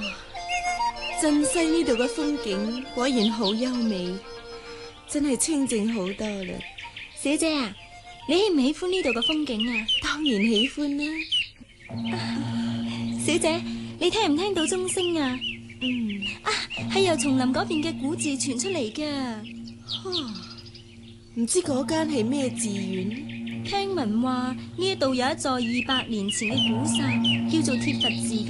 鎮西呢度嘅風景果然好優美，真係清靜好多啦。 小姐啊，你喜唔喜歡呢度嘅風景啊？ 當然喜歡啦。 小姐，你聽唔聽到鐘聲啊？係由叢林嗰邊嘅古寺傳出嚟噶。 唔知嗰間係咩寺院呢？ 聽聞話呢度有一座200年前嘅古剎，叫做鐵佛寺